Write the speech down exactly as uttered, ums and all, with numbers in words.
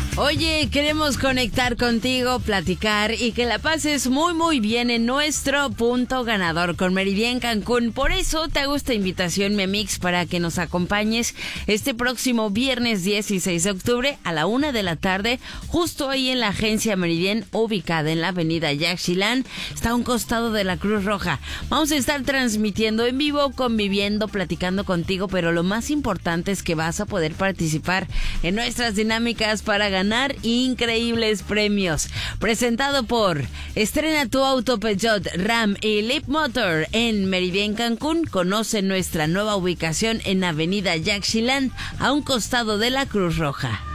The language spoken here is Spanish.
Oye, queremos conectar contigo, platicar y que la pases muy muy bien en nuestro punto ganador con Meridian Cancún. Por eso te hago esta invitación, mi mix, para que nos acompañes este próximo viernes dieciséis de octubre a la una de la tarde, justo ahí en la agencia Meridian, ubicada en la avenida Yaxchilán. Está a un costado de la Cruz Roja. Vamos a estar transmitiendo en vivo, conviviendo, platicando contigo, pero lo más importante es que vas a poder participar en nuestras dinámicas para ganar increíbles premios. Presentado por Estrena tu auto Peugeot, Ram y Leap Motor en Meridian Cancún. Conoce nuestra nueva ubicación en Avenida Yaxchilán, a un costado de la Cruz Roja.